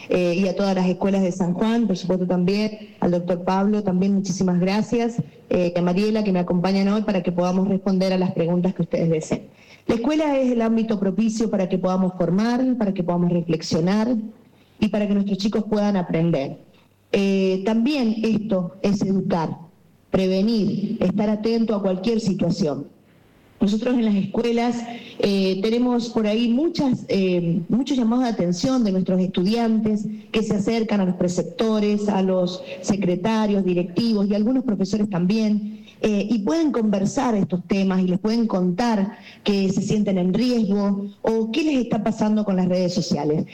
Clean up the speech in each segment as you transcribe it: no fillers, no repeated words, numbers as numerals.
y a todas las escuelas de San Juan, por supuesto también al doctor Pablo, también muchísimas gracias, a Mariela que me acompañan hoy para que podamos responder a las preguntas que ustedes deseen. La escuela es el ámbito propicio para que podamos formar, para que podamos reflexionar y para que nuestros chicos puedan aprender. También esto es educar, prevenir, estar atento a cualquier situación. Nosotros en las escuelas tenemos por ahí muchos llamados de atención de nuestros estudiantes que se acercan a los preceptores, a los secretarios, directivos y algunos profesores también, y pueden conversar estos temas y les pueden contar que se sienten en riesgo o qué les está pasando con las redes sociales.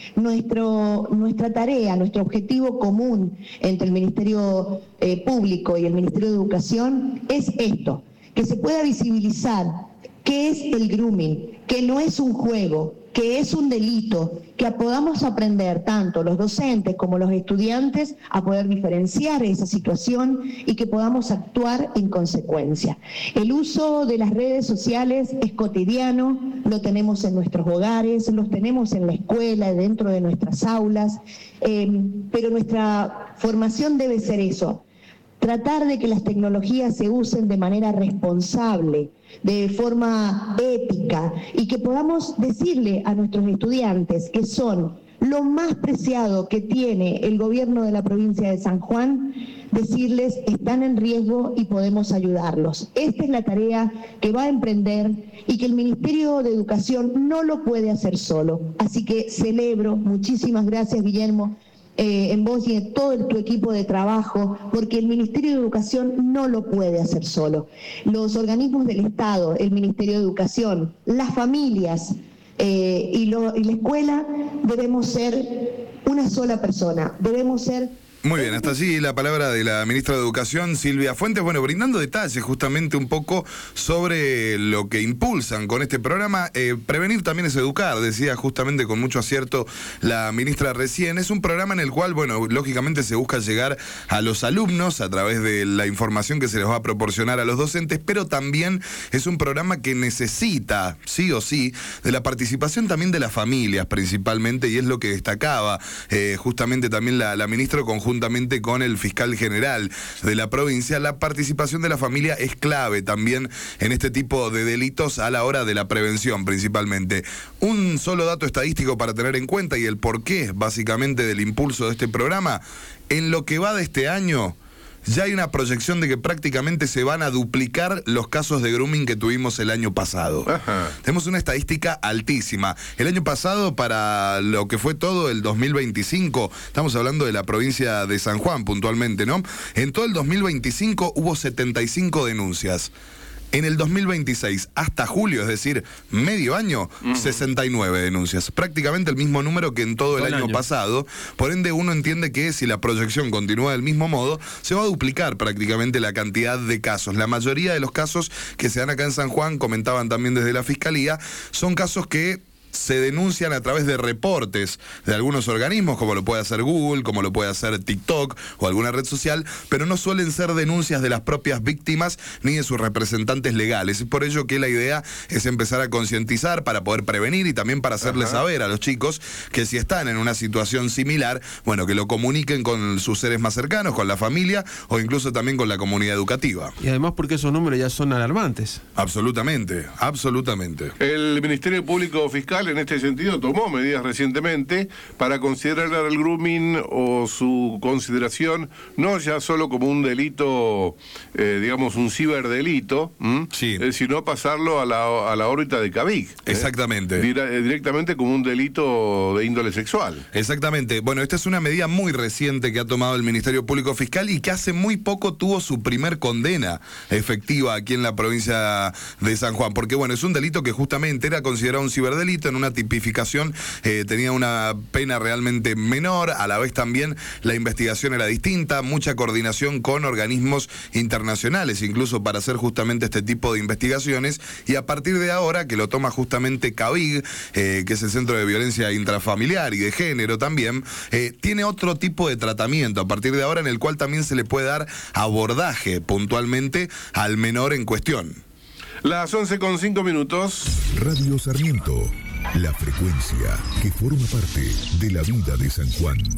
Nuestra tarea, nuestro objetivo común entre el Ministerio Público y el Ministerio de Educación es esto, que se pueda visibilizar qué es el grooming, que no es un juego, que es un delito, que podamos aprender tanto los docentes como los estudiantes a poder diferenciar esa situación y que podamos actuar en consecuencia. El uso de las redes sociales es cotidiano, lo tenemos en nuestros hogares, los tenemos en la escuela, dentro de nuestras aulas, pero nuestra formación debe ser eso. Tratar de que las tecnologías se usen de manera responsable, de forma ética, y que podamos decirle a nuestros estudiantes que son lo más preciado que tiene el gobierno de la provincia de San Juan, decirles están en riesgo y podemos ayudarlos. Esta es la tarea que va a emprender y que el Ministerio de Educación no lo puede hacer solo. Así que celebro, muchísimas gracias Guillermo, en vos y en todo tu equipo de trabajo, porque el Ministerio de Educación no lo puede hacer solo. Los organismos del Estado, el Ministerio de Educación, las familias y la escuela debemos ser una sola persona, debemos ser... Muy bien, hasta allí la palabra de la ministra de Educación, Silvia Fuentes, bueno, brindando detalles justamente un poco sobre lo que impulsan con este programa. Prevenir también es educar, decía justamente con mucho acierto la ministra recién. Es un programa en el cual, bueno, lógicamente se busca llegar a los alumnos a través de la información que se les va a proporcionar a los docentes, pero también es un programa que necesita, sí o sí, de la participación también de las familias principalmente, y es lo que destacaba justamente también la ministra conjuntamente con el fiscal general de la provincia. La participación de la familia es clave también en este tipo de delitos a la hora de la prevención principalmente. Un solo dato estadístico para tener en cuenta y el porqué básicamente del impulso de este programa. En lo que va de este año, ya hay una proyección de que prácticamente se van a duplicar los casos de grooming que tuvimos el año pasado. Ajá. Tenemos una estadística altísima. El año pasado, para lo que fue todo el 2025, estamos hablando de la provincia de San Juan puntualmente, ¿no? En todo el 2025 hubo 75 denuncias. En el 2026, hasta julio, es decir, medio año, 69 denuncias. Prácticamente el mismo número que en todo el año pasado. Por ende, uno entiende que si la proyección continúa del mismo modo, se va a duplicar prácticamente la cantidad de casos. La mayoría de los casos que se dan acá en San Juan, comentaban también desde la Fiscalía, son casos que se denuncian a través de reportes de algunos organismos, como lo puede hacer Google, como lo puede hacer TikTok o alguna red social, pero no suelen ser denuncias de las propias víctimas ni de sus representantes legales. Es por ello que la idea es empezar a concientizar para poder prevenir y también para hacerles saber a los chicos que si están en una situación similar, bueno, que lo comuniquen con sus seres más cercanos, con la familia o incluso también con la comunidad educativa. Y además porque esos números ya son alarmantes. Absolutamente, absolutamente. El Ministerio Público Fiscal en este sentido tomó medidas recientemente para considerar el grooming o su consideración no ya solo como un delito, digamos un ciberdelito, sí, sino pasarlo a la órbita de CAVIC. Exactamente. Directamente como un delito de índole sexual. Exactamente. Bueno, esta es una medida muy reciente que ha tomado el Ministerio Público Fiscal y que hace muy poco tuvo su primer condena efectiva aquí en la provincia de San Juan, porque bueno, es un delito que justamente era considerado un ciberdelito. En una tipificación tenía una pena realmente menor, a la vez también la investigación era distinta, mucha coordinación con organismos internacionales, incluso para hacer justamente este tipo de investigaciones, y a partir de ahora, que lo toma justamente CAVIG, que es el Centro de Violencia Intrafamiliar y de Género también, tiene otro tipo de tratamiento, a partir de ahora en el cual también se le puede dar abordaje puntualmente al menor en cuestión. Las 11:05. Radio Sarmiento, la frecuencia que forma parte de la vida de San Juan.